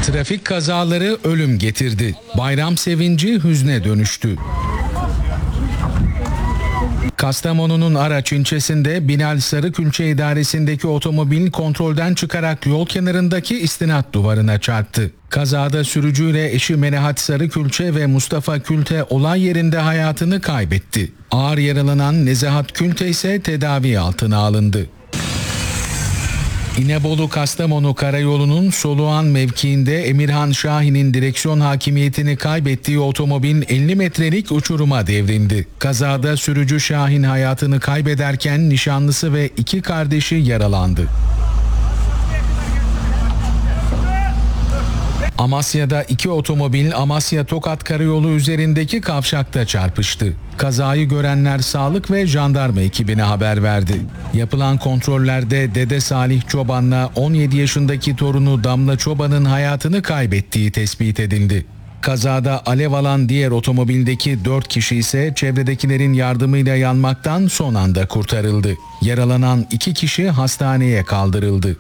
Trafik kazaları ölüm getirdi. Bayram sevinci hüzne dönüştü. Kastamonu'nun Araç ilçesinde Binal Sarıkülçe idaresindeki otomobil kontrolden çıkarak yol kenarındaki istinat duvarına çarptı. Kazada sürücüyle eşi Melahat Sarıkülçe ve Mustafa Külte olay yerinde hayatını kaybetti. Ağır yaralanan Nezahat Külte ise tedavi altına alındı. İnebolu-Kastamonu Karayolu'nun Soluğan mevkiinde Emirhan Şahin'in direksiyon hakimiyetini kaybettiği otomobil 50 metrelik uçuruma devrildi. Kazada sürücü Şahin hayatını kaybederken nişanlısı ve 2 kardeşi yaralandı. Amasya'da 2 otomobil Amasya-Tokat Karayolu üzerindeki kavşakta çarpıştı. Kazayı görenler sağlık ve jandarma ekibine haber verdi. Yapılan kontrollerde Dede Salih Çoban'la 17 yaşındaki torunu Damla Çoban'ın hayatını kaybettiği tespit edildi. Kazada alev alan diğer otomobildeki 4 kişi ise çevredekilerin yardımıyla yanmaktan son anda kurtarıldı. Yaralanan 2 kişi hastaneye kaldırıldı.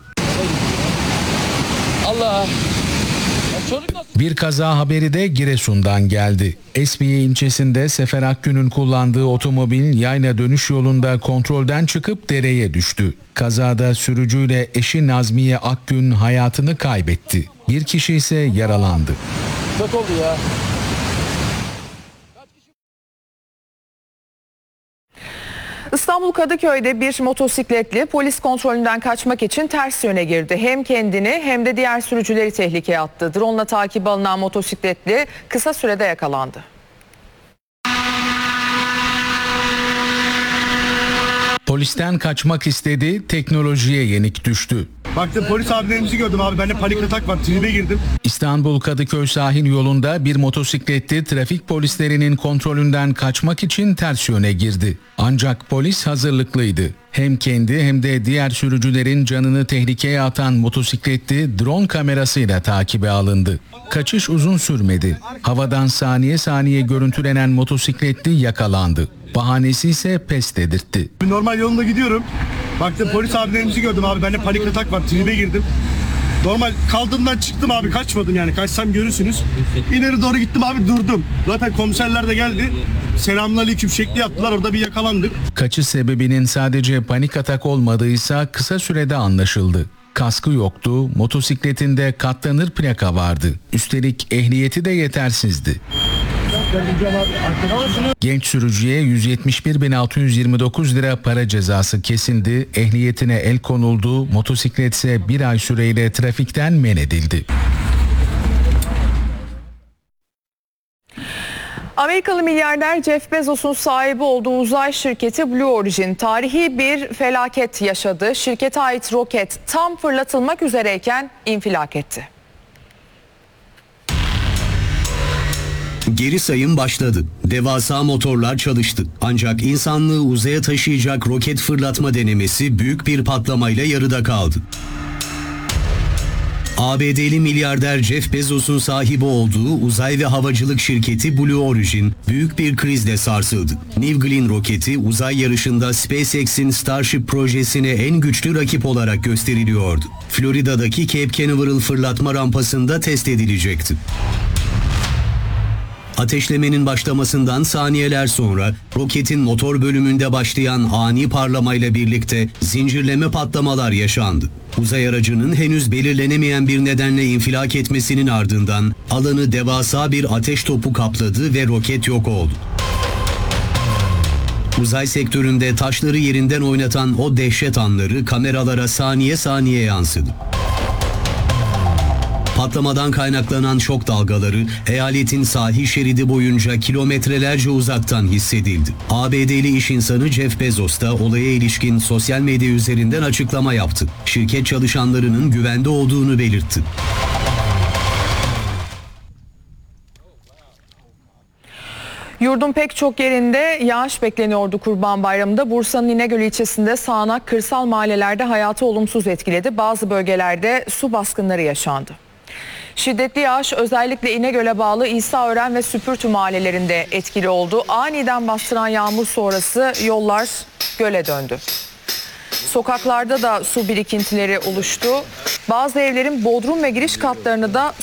Allah! Bir kaza haberi de Giresun'dan geldi. Esmiye ilçesinde Sefer Akgün'ün kullandığı otomobil yayla dönüş yolunda kontrolden çıkıp dereye düştü. Kazada sürücüyle eşi Nazmiye Akgün hayatını kaybetti. Bir kişi ise yaralandı. Çok oldu ya. İstanbul Kadıköy'de bir motosikletli polis kontrolünden kaçmak için ters yöne girdi. Hem kendini hem de diğer sürücüleri tehlikeye attı. Drone'la takip alınan motosikletli kısa sürede yakalandı. Polisten kaçmak istedi, teknolojiye yenik düştü. Baktım polis abilerimizi gördüm abi. Bende panik atak var. Tribe girdim. İstanbul Kadıköy sahil yolunda bir motosikletli trafik polislerinin kontrolünden kaçmak için ters yöne girdi. Ancak polis hazırlıklıydı. Hem kendi hem de diğer sürücülerin canını tehlikeye atan motosikletli drone kamerasıyla takibe alındı. Kaçış uzun sürmedi. Havadan saniye saniye görüntülenen motosikletli yakalandı. Bahanesi ise pes dedirtti. Normal yolunda gidiyorum. Baktım polis abilerimizi gördüm abi. Bende panik atak var. Tribe girdim. Normal kaldığımdan çıktım abi. Kaçmadım yani. Kaçsam görürsünüz. İleri doğru gittim abi, durdum. Zaten komiserler de geldi. Selamünaleyküm şekli yaptılar. Orada bir yakalandık. Kaçış sebebinin sadece panik atak olmadıysa kısa sürede anlaşıldı. Kaskı yoktu, motosikletinde katlanır plaka vardı. Üstelik ehliyeti de yetersizdi. Genç sürücüye 171.629 lira para cezası kesildi, ehliyetine el konuldu, motosiklet ise 1 ay süreyle trafikten men edildi. Amerikalı milyarder Jeff Bezos'un sahibi olduğu uzay şirketi Blue Origin tarihi bir felaket yaşadı. Şirkete ait roket tam fırlatılmak üzereyken infilak etti. Geri sayım başladı. Devasa motorlar çalıştı. Ancak insanlığı uzaya taşıyacak roket fırlatma denemesi büyük bir patlamayla yarıda kaldı. ABD'li milyarder Jeff Bezos'un sahibi olduğu uzay ve havacılık şirketi Blue Origin büyük bir krizle sarsıldı. New Glenn roketi uzay yarışında SpaceX'in Starship projesine en güçlü rakip olarak gösteriliyordu. Florida'daki Cape Canaveral fırlatma rampasında test edilecekti. Ateşlemenin başlamasından saniyeler sonra roketin motor bölümünde başlayan ani parlamayla birlikte zincirleme patlamalar yaşandı. Uzay aracının henüz belirlenemeyen bir nedenle infilak etmesinin ardından alanı devasa bir ateş topu kapladı ve roket yok oldu. Uzay sektöründe taşları yerinden oynatan o dehşet anları kameralara saniye saniye yansıdı. Patlamadan kaynaklanan şok dalgaları eyaletin sahil şeridi boyunca kilometrelerce uzaktan hissedildi. ABD'li iş insanı Jeff Bezos da olaya ilişkin sosyal medya üzerinden açıklama yaptı. Şirket çalışanlarının güvende olduğunu belirtti. Yurdun pek çok yerinde yağış bekleniyordu Kurban Bayramı'nda. Bursa'nın İnegöl ilçesinde sağanak kırsal mahallelerde hayatı olumsuz etkiledi. Bazı bölgelerde su baskınları yaşandı. Şiddetli yağış özellikle İnegöl'e bağlı İsaören ve Süpürtü mahallelerinde etkili oldu. Aniden bastıran yağmur sonrası yollar göle döndü. Sokaklarda da su birikintileri oluştu. Bazı evlerin bodrum ve giriş katlarını da